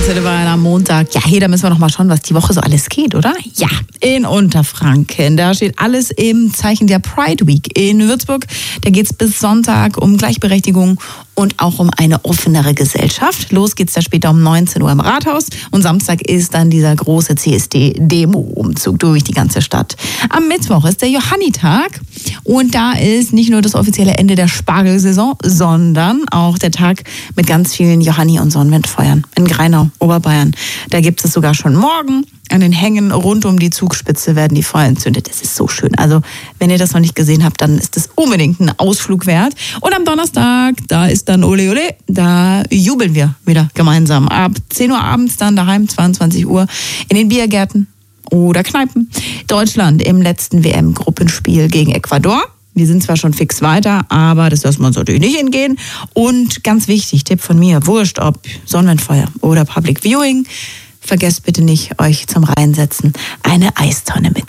Heute war am Montag. Ja, hey, da müssen wir noch mal schauen, was die Woche so alles geht, oder? Ja, in Unterfranken. Da steht alles im Zeichen der Pride Week. In Würzburg, da geht es bis Sonntag um Gleichberechtigung und auch um eine offenere Gesellschaft. Los geht's da später um 19 Uhr im Rathaus. Und Samstag ist dann dieser große CSD-Demo-Umzug durch die ganze Stadt. Am Mittwoch ist der Johannitag. Und da ist nicht nur das offizielle Ende der Spargelsaison, sondern auch der Tag mit ganz vielen Johanni- und Sonnenwendfeuern in Greinau, Oberbayern. Da gibt es sogar schon morgen. An den Hängen rund um die Zugspitze werden die Feuer entzündet. Das ist so schön. Also, wenn ihr das noch nicht gesehen habt, dann ist das unbedingt ein Ausflug wert. Und am Donnerstag, da ist dann Ole Ole, da jubeln wir wieder gemeinsam. Ab 10 Uhr abends dann daheim, 22 Uhr, in den Biergärten oder Kneipen. Deutschland im letzten WM-Gruppenspiel gegen Ecuador. Wir sind zwar schon fix weiter, aber das lassen wir uns natürlich nicht entgehen. Und ganz wichtig, Tipp von mir, wurscht ob Sonnenwendfeuer oder Public Viewing, vergesst bitte nicht, euch zum Reinsetzen eine Eistonne mit.